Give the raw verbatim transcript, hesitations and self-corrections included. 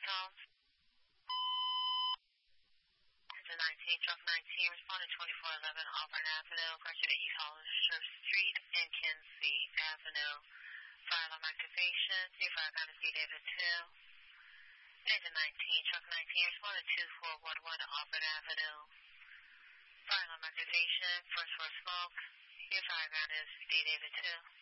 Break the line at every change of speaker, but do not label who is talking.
Collins. Engine nineteen, truck nineteen, responded twenty-four eleven Auburn Avenue, question at East Hollister Street and Kinsey Avenue. Fire alarm activation, C five Gunner C David two. Engine nineteen, truck nineteen, responded two four one one Auburn Avenue. Fire alarm activation, first floor smoke, C five Gunner C David two.